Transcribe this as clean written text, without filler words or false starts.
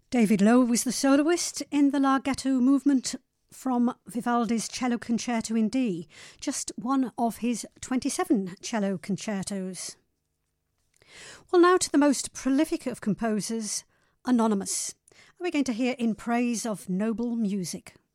David Lowe was the soloist in the Larghetto movement from Vivaldi's Cello Concerto in D, just one of his 27 cello concertos. Well, now to the most prolific of composers, Anonymous. We're going to hear In Praise of Noble Music.